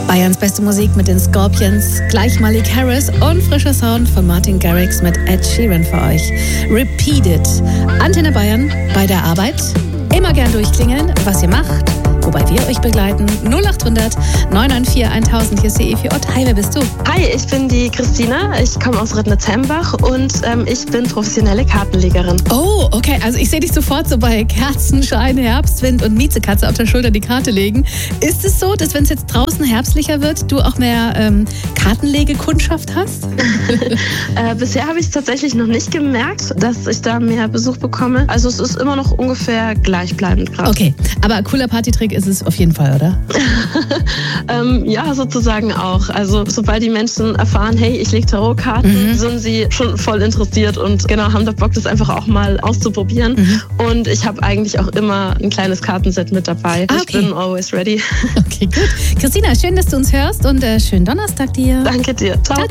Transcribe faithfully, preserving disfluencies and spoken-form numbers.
Bayerns beste Musik mit den Scorpions, gleich Malik Harris und frischer Sound von Martin Garrix mit Ed Sheeran für euch. Repeat It. Antenne Bayern bei der Arbeit. Immer gern durchklingeln, was ihr macht, wobei wir euch begleiten. null acht hundert neun neun vier tausend. Hier ist die Evi Ott. Hi, wer bist du? Hi, ich bin die Christina. Ich komme aus Rittnitz-Hembach und ähm, ich bin professionelle Kartenlegerin. Oh, okay. Also ich sehe dich sofort so bei Kerzenschein, Herbstwind und Miezekatze auf der Schulter die Karte legen. Ist es so, dass wenn es jetzt draußen herbstlicher wird, du auch mehr ähm, Kartenlegekundschaft hast? äh, bisher habe ich es tatsächlich noch nicht gemerkt, dass ich da mehr Besuch bekomme. Also es ist immer noch ungefähr gleichbleibend gerade. Okay, aber cooler Partytrick ist es auf jeden Fall, oder? ähm, ja, sozusagen auch. Also sobald die Menschen erfahren, hey, ich lege Tarotkarten, mhm. sind sie schon voll interessiert und genau, haben da Bock, das einfach auch mal auszuprobieren. Mhm. Und ich habe eigentlich auch immer ein kleines Kartenset mit dabei. Ah, okay. Ich bin always ready. Okay, gut. Christina, schön, dass du uns hörst und äh, schönen Donnerstag dir. Danke dir. Ciao.